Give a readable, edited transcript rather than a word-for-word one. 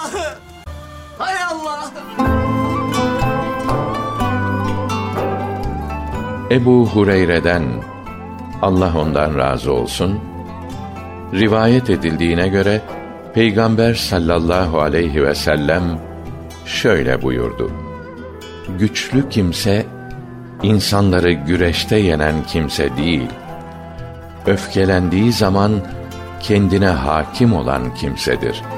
Hay Allah! Ebu Hureyre'den, Allah ondan razı olsun, rivayet edildiğine göre Peygamber sallallahu aleyhi ve sellem şöyle buyurdu: güçlü kimse insanları güreşte yenen kimse değil, öfkelendiği zaman kendine hakim olan kimsedir.